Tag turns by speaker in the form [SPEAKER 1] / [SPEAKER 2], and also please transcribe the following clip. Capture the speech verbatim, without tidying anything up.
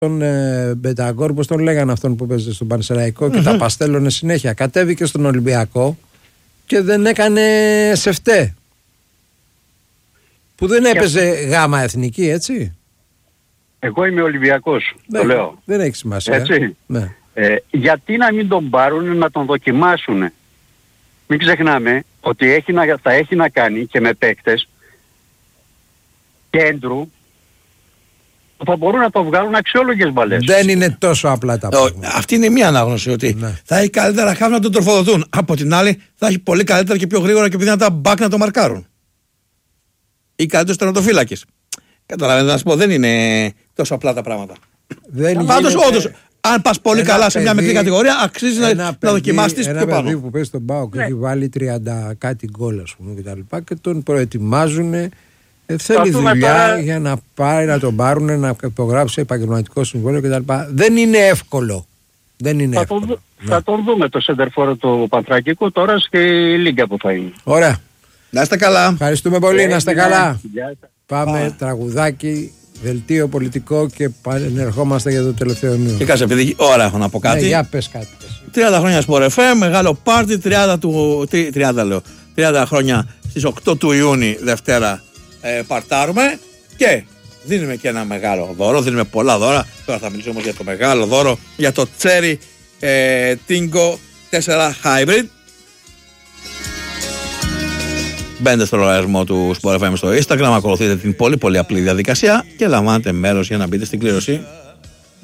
[SPEAKER 1] τον ε, Μπεταγκόρ, πώς τον λέγανε αυτόν που παίζει στον Πανσεραϊκό mm-hmm. και τα παστέλωνε συνέχεια. Κατέβηκε στον Ολυμπιακό και δεν έκανε σεφτέ. Που δεν έπαιζε γάμα εθνική, έτσι.
[SPEAKER 2] Εγώ είμαι Ολυμπιακός, ναι, το λέω.
[SPEAKER 1] Δεν έχει σημασία.
[SPEAKER 2] Έτσι.
[SPEAKER 1] Ναι.
[SPEAKER 2] Ε, γιατί να μην τον πάρουν, να τον δοκιμάσουν. Μην ξεχνάμε ότι έχει να, θα έχει να κάνει και με παίκτες κέντρου που θα μπορούν να το βγάλουν αξιόλογες μπαλές.
[SPEAKER 1] Δεν είναι τόσο απλά τα πράγματα.
[SPEAKER 3] Αυτή είναι μία ανάγνωση, ότι ναι. θα έχει καλύτερα χάφη να τον τροφοδοτούν. Από την άλλη θα έχει πολύ καλύτερα και πιο γρήγορα και πιο δυνατά μπακ να το μαρκάρουν. Ή καλύτερος τερματοφύλακες. Καταλαβαίνετε να σου πω, δεν είναι τόσο απλά τα πράγματα. Πάντως όντως, αν πας πολύ καλά παιδί, σε μια μικρή κατηγορία, αξίζει να, να δοκιμάσεις πιο πάνω.
[SPEAKER 1] Ένα παιδί που παίζει στον ΠΑΟΚ ναι. έχει βάλει τριάντα κάτι γκολ, ας πούμε, και τα λοιπά, και τον προετοιμάζουν. Ε, θέλει δουλειά τώρα... για να πάρει να τον πάρουν, να υπογράψει επαγγελματικό συμβόλαιο κτλ. Δεν είναι εύκολο. Δεν είναι
[SPEAKER 2] θα,
[SPEAKER 1] εύκολο.
[SPEAKER 2] Το,
[SPEAKER 1] ναι.
[SPEAKER 2] θα τον δούμε το σεντερφόρο του Πανθρακικού τώρα στη Λίγκα που θα είναι.
[SPEAKER 1] Ωραία.
[SPEAKER 3] Να είστε καλά.
[SPEAKER 1] Ευχαριστούμε πολύ, ε, να είστε καλά.
[SPEAKER 2] Για...
[SPEAKER 1] Πάμε
[SPEAKER 2] Α.
[SPEAKER 1] τραγουδάκι, δελτίο πολιτικό και πανερχόμαστε για το τελευταίο μήνυμα.
[SPEAKER 3] Και κάτσε, επειδή ώρα έχω να πω κάτι.
[SPEAKER 1] Ναι, για πες κάτι.
[SPEAKER 3] τριάντα χρόνια Sport εφ εμ, μεγάλο πάρτι, τριάντα, του, τριάντα, λέω, τριάντα χρόνια στις οκτώ του Ιούνιου, Δευτέρα, ε, παρτάρουμε και δίνουμε και ένα μεγάλο δώρο, δίνουμε πολλά δώρα. Τώρα θα μιλήσω όμως για το μεγάλο δώρο, για το Cherry ε, Tingo τέσσερα Hybrid. Μπαίνετε στο λογαριασμό του Sport εφ εμ στο Instagram, ακολουθείτε την πολύ πολύ απλή διαδικασία και λαμβάνετε μέρος για να μπείτε στην κλήρωση.